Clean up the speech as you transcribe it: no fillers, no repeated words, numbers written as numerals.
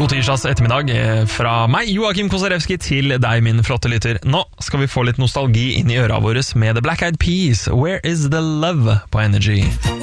God tirsdags ettermiddag fra meg, Joakim Kosarewski, til deg, min flotte lytter. Nå skal vi få litt nostalgi inn i øra våres med The Black Eyed Peas, Where is the Love på Energy.